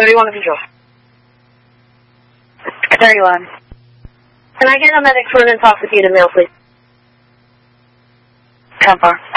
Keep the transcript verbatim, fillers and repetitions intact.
thirty-one to control. thirty-one. Can I get a medic for an intoxicated male, please? ten four.